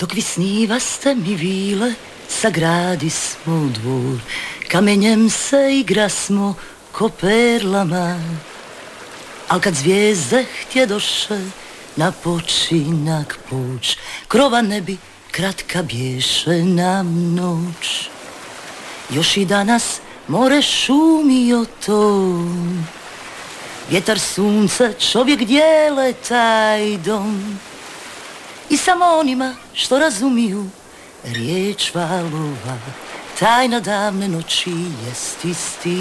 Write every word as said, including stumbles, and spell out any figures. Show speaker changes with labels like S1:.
S1: Dok vi snivaste mi vile, sagradi smo dvor, kamenjem se igra smo ko perlama. Al kad zvijezde htjedoše na počinak poć, krova ne bi kratka bješe nam noć. Još i danas more šumio to, vjetar, sunce, čovjek dijele taj dom. I samo onima što razumiju riječ valova, tajna davne noći jest isti